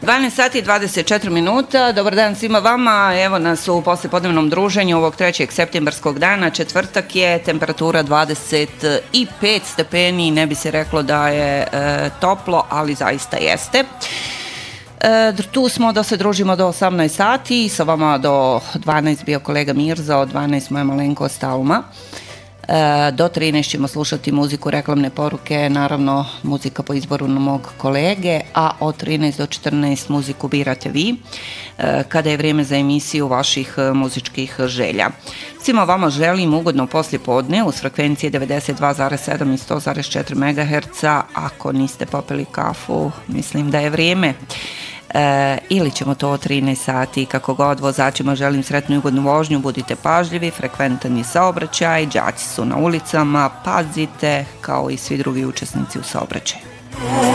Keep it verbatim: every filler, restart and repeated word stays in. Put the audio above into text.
dvanaest sati i dvadeset četiri minuta. Dobar dan svima vama. Evo nas u poslijepodnevnom druženju ovog trećeg septembarskog dana. Četvrtak je, temperatura dvadeset pet stepeni. Ne bi se reklo da je e, toplo, ali zaista jeste. E, tu smo da se družimo do osamnaest sati i sa vama do dvanaest bio kolega Mirza, od dvanaest moja malenkost Alma. E, do trinaest ćemo slušati muziku, reklamne poruke, naravno muzika po izboru na mog kolege, a od trinaest do četrnaest muziku birate vi, e, kada je vrijeme za emisiju vaših muzičkih želja. Svima vama želim ugodno poslijepodne uz frekvencije devedeset dva zarez sedam i sto zarez četiri megaherca. Ako niste popili kafu, mislim da je vrijeme. E, ili ćemo to od trinaest sati, kako god. Vozačima želim sretnu i ugodnu vožnju, budite pažljivi, frekventan je saobraćaj, đaci su na ulicama, pazite, kao i svi drugi učesnici u saobraćaju.